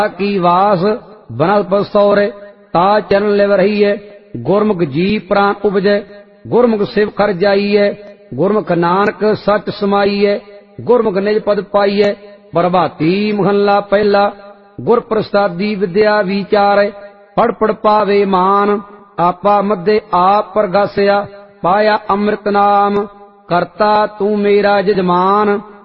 की वास बनत सौरे ता चरण लिव रहीए। गुरमुख जी प्राण उपजै गुरमुख शिव कर जाइए। गुरमुख नानक सच समाइए गुरमुख निज पद पाइए। प्रभाती महला पहला गुर प्रसादी विद्या विचार पढ़ पढ़ पावे मान। आपा मध्य आप प्रगासिया पाया अमृत नाम करता तू मेरा जजमान।